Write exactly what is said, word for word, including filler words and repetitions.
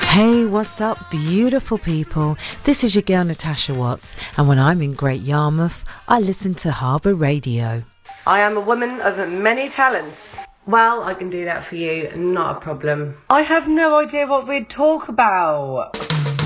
Hey, what's up, beautiful people? This is your girl Natasha Watts, and when I'm in Great Yarmouth, I listen to Harbour Radio. I am a woman of many talents. Well, I can do that for you, not a problem. I have no idea what we'd talk about.